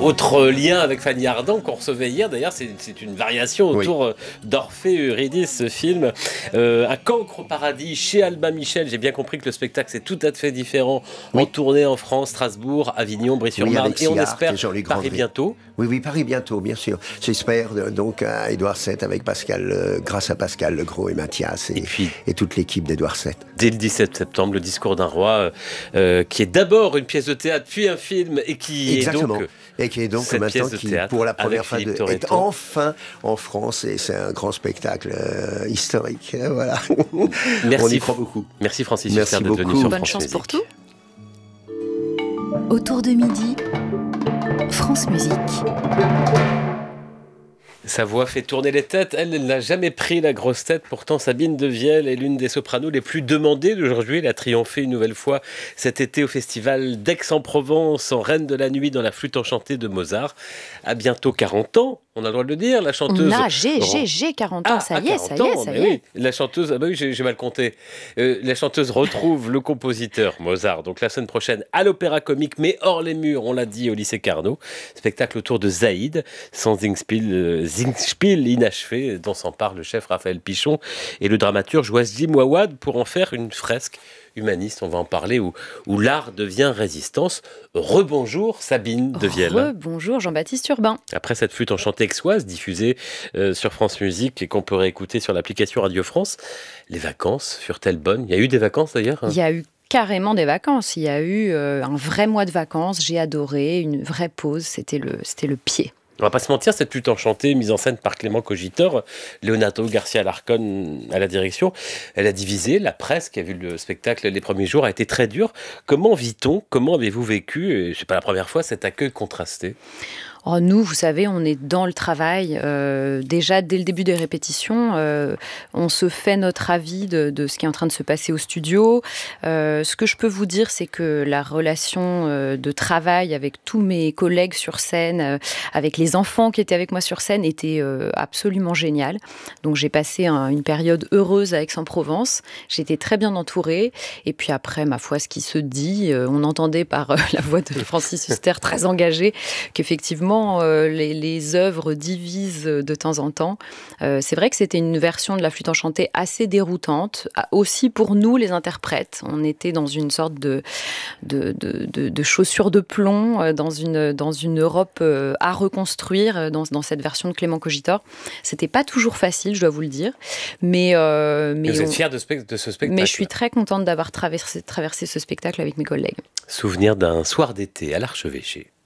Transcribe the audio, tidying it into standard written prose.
Autre lien avec Fanny Ardant qu'on recevait hier, d'ailleurs, c'est une variation autour d'Orphée Eurydice, ce film. Un cancre au paradis chez Albin Michel. J'ai bien compris que le spectacle, c'est tout à fait différent. En tournée en France, Strasbourg, Avignon, Brie-sur-Marne. Et on espère Paris bientôt. Oui, Paris bientôt, bien sûr. J'espère donc à Édouard VII avec Pascal, grâce à Pascal Legros et Mathias et toute l'équipe d'Édouard VII. Dès le 17 septembre, le discours d'un roi, qui est d'abord une pièce de théâtre, puis un film, et qui est donc maintenant, pour la première fois, est enfin en France, et c'est un grand spectacle historique. Voilà. Merci. On y croit beaucoup. Merci Francis Huster d'être venu sur Bonne France chance Musique. pour tout. Autour de midi, France Musique. Sa voix fait tourner les têtes. Elle n'a jamais pris la grosse tête. Pourtant, Sabine Devielle est l'une des sopranos les plus demandées d'aujourd'hui. Elle a triomphé une nouvelle fois cet été au festival d'Aix-en-Provence, en Reine de la Nuit, dans la flûte enchantée de Mozart. À bientôt 40 ans, on a le droit de le dire, la chanteuse... J'ai 40 ans, ça y est. Oui, la chanteuse... Ah bah oui, j'ai mal compté. La chanteuse retrouve le compositeur Mozart, donc la semaine prochaine, à l'Opéra Comique, mais hors les murs, on l'a dit, au lycée Carnot. Spectacle autour de Zaïd, sans Singspiel inachevé, dont s'empare le chef Raphaël Pichon et le dramaturge Wasji Mouawad pour en faire une fresque humaniste, on va en parler, où l'art devient résistance. Rebonjour Sabine Devielle. Rebonjour Jean-Baptiste Urbain. Après cette flûte enchantée aixoise diffusée sur France Musique et qu'on peut réécouter sur l'application Radio France, les vacances furent-elles bonnes ? Il y a eu des vacances d'ailleurs ? Il y a eu carrément des vacances. Il y a eu un vrai mois de vacances. J'ai adoré, une vraie pause. C'était le pied. On va pas se mentir, cette flûte enchantée, mise en scène par Clément Cogitor, Leonardo Garcia Larcon à la direction, elle a divisé. La presse qui a vu le spectacle les premiers jours a été très dure. Comment vit-on ? Comment avez-vous vécu, c'est pas la première fois, cet accueil contrasté ? Nous, vous savez, on est dans le travail. Déjà, dès le début des répétitions, on se fait notre avis de ce qui est en train de se passer au studio. Ce que je peux vous dire, c'est que la relation de travail avec tous mes collègues sur scène, avec les enfants qui étaient avec moi sur scène, était absolument géniale. Donc, j'ai passé une période heureuse à Aix-en-Provence. J'étais très bien entourée. Et puis après, ma foi, ce qui se dit, on entendait par la voix de Francis Huster, très engagée, qu'effectivement, les œuvres divisent de temps en temps. C'est vrai que c'était une version de la flûte enchantée assez déroutante, aussi pour nous les interprètes. On était dans une sorte de chaussure de plomb, dans une Europe à reconstruire dans cette version de Clément Cogitor. C'était pas toujours facile, je dois vous le dire. Mais vous êtes fière de ce spectacle ? Mais je suis très contente d'avoir traversé ce spectacle avec mes collègues. Souvenir d'un soir d'été à l'Archevêché.